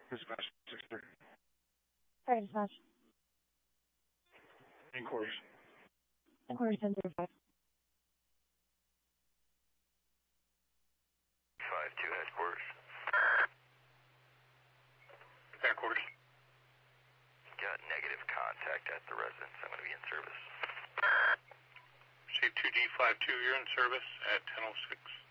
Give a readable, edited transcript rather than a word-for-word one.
Dispatch 6-3. Sorry, dispatch. Inquiries. Inquiry 1005. 5-2 headquarters. Headquarters. Got negative contact at the residence. I'm going to be in service. Say 2D52, you're in service at 10:06.